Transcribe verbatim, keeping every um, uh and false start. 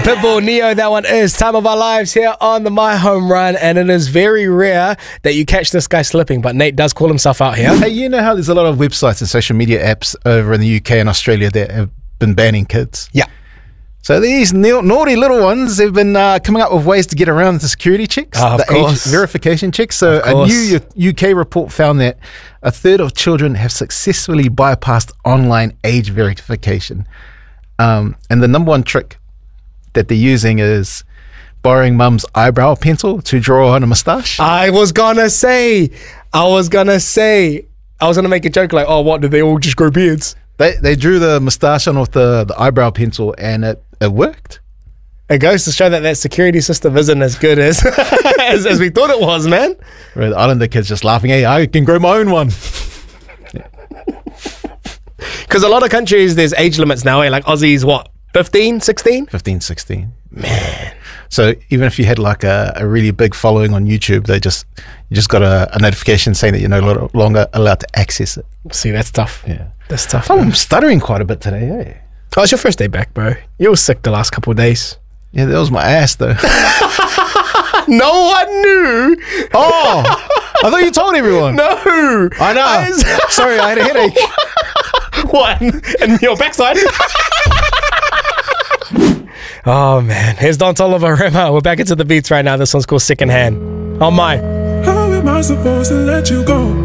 Pitbull, Neo, that one is Time of Our Lives here on the My Home Run, and it is very rare that you catch this guy slipping, but Nate does call himself out here. Hey, you know how there's a lot of websites and social media apps over in the U K and Australia that have been banning kids? Yeah. So these na- naughty little ones have been uh, coming up with ways to get around the security checks, Oh, of the course. age verification checks. So Of a course. new U- UK report found that a third of children have successfully bypassed online age verification. Um, and the number one trick that they're using is borrowing mum's eyebrow pencil to draw on a moustache. I was gonna say, I was gonna say, I was gonna make a joke like, oh, what, did they all just grow beards? They they drew the moustache on with the, the eyebrow pencil, and it, it worked. It goes to show that that security system isn't as good as as, as we thought it was, man. Where the Islander kids just laughing, hey, I can grow my own one. Because a lot of countries, there's age limits now, eh? Like Aussie's, what, fifteen, sixteen? fifteen, sixteen. Man. So even if you had like a, a really big following on YouTube, they just you just got a, a notification saying that you're no lo- longer allowed to access it. See, that's tough. Yeah. That's tough. I'm stuttering quite a bit today, eh? Oh, it's your first day back, bro. You were sick the last couple of days. Yeah, that was my ass though. No one knew. Oh, I thought you told everyone. No. I know. I was- Sorry, I had a headache. What? And your backside? Oh, man. Here's Don Toliver Rema. We're back into the beats right now. This one's called Secondhand. On my. How am I supposed to let you go?